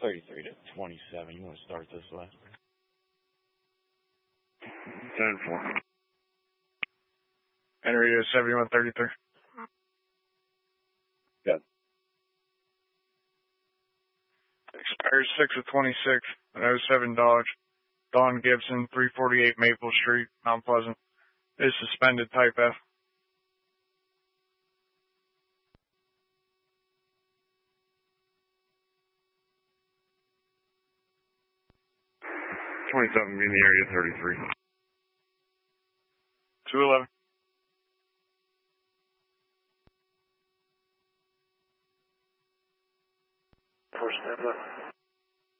33 to 27. You want to start this way? 10-4. Enter you 7133. Good. Expires 6 of 26 at 07 Dodge. Don Gibson, 348 Maple Street, Mount Pleasant. Is suspended type F. In the area 33. 211. Four stand up.